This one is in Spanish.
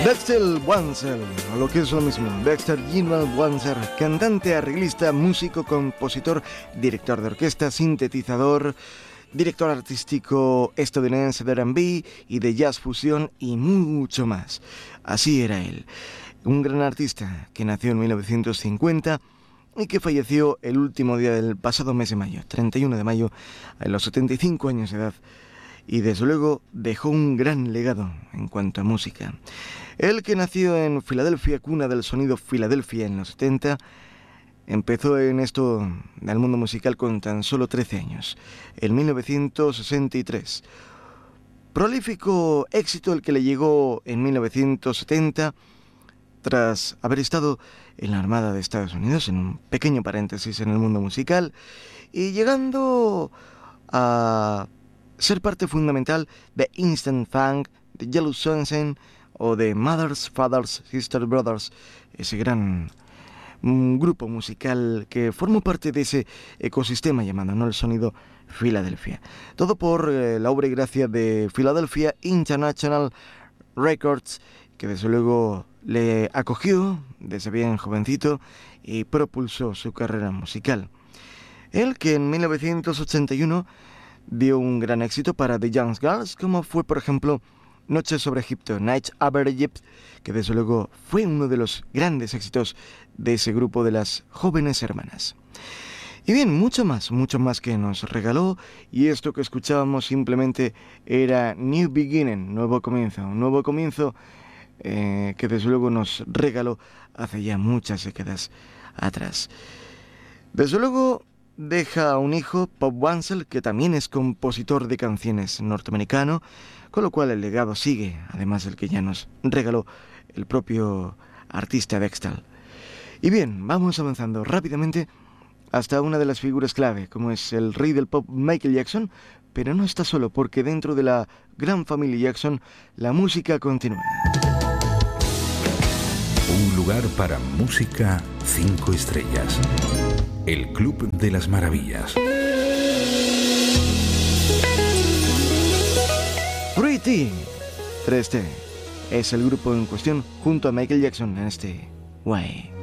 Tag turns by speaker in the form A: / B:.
A: Dexter Wansel, o lo que es lo mismo, Dexter Gilman Wansel, cantante, arreglista, músico, compositor, director de orquesta, sintetizador, director artístico estadounidense de R&B y de jazz fusión y mucho más. Así era él, un gran artista que nació en 1950 y que falleció el último día del pasado mes de mayo, 31 de mayo, a los 75 años de edad. Y desde luego dejó un gran legado en cuanto a música. Él, que nació en Filadelfia, cuna del sonido Filadelfia en los 70, empezó en esto del mundo musical con tan solo 13 años, en 1963. Prolífico éxito el que le llegó en 1970, tras haber estado en la Armada de Estados Unidos, en un pequeño paréntesis en el mundo musical, y llegando a ser parte fundamental de Instant Funk, de Yellow Sunshine o de Mothers, Fathers, Sisters, Brothers, ese gran grupo musical que formó parte de ese ecosistema llamado, ¿no?, el sonido Filadelfia. Todo por la obra y gracia de Philadelphia International Records, que desde luego le acogió desde bien jovencito y propulsó su carrera musical. Él, que en 1981 dio un gran éxito para The Young Girls, como fue, por ejemplo, Noche sobre Egipto, Night Over Egypt, que desde luego fue uno de los grandes éxitos de ese grupo de las jóvenes hermanas. Y bien, mucho más que nos regaló, y esto que escuchábamos simplemente era New Beginning, nuevo comienzo, un nuevo comienzo que desde luego nos regaló hace ya muchas décadas atrás. Desde luego deja un hijo, Pop Wansel, que también es compositor de canciones norteamericano, con lo cual el legado sigue, además del que ya nos regaló el propio artista Dexter. Y bien, vamos avanzando rápidamente hasta una de las figuras clave, como es el rey del pop Michael Jackson, pero no está solo, porque dentro de la gran familia Jackson la música continúa.
B: Un lugar para música 5 estrellas. El Club de las Maravillas.
A: Pretty 3T es el grupo en cuestión junto a Michael Jackson en este Way.